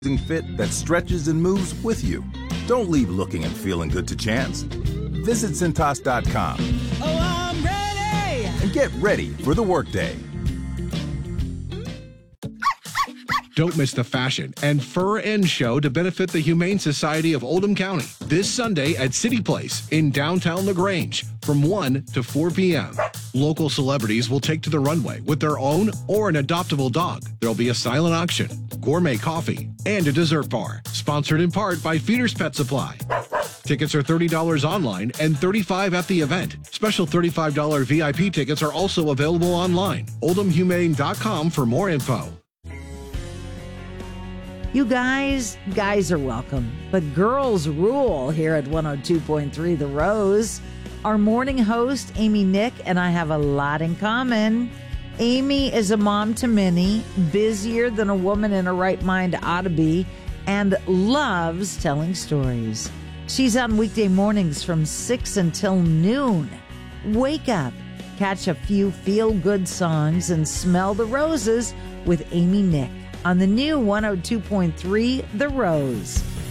fit that stretches and moves with you. Don't leave looking and feeling good to chance. Visit Cintas.com. Oh, I'm ready! And get ready for the workday. Don't miss the fashion and fur end show to benefit the Humane Society of Oldham County this Sunday at City Place in downtown LaGrange from 1 to 4 p.m. Local celebrities will take to the runway with their own or an adoptable dog. There'll be a silent auction, gourmet coffee, and a dessert bar, sponsored in part by Feeder's Pet Supply. Tickets are $30 online and $35 at the event. Special $35 VIP tickets are also available online. OldhamHumane.com for more info. You guys are welcome, but girls rule here at 102.3 The Rose. Our morning host, Amy Nick, and I have a lot in common. Amy is a mom to many, busier than a woman in her right mind ought to be, and loves telling stories. She's on weekday mornings from 6 until noon. Wake up, catch a few feel-good songs, and smell the roses with Amy Nick on the new 102.3 The Rose.